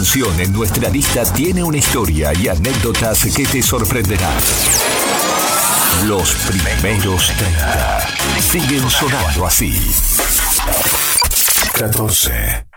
canción en nuestra lista tiene una historia y anécdotas que te sorprenderán. Los primeros 30 siguen sonando así. 14.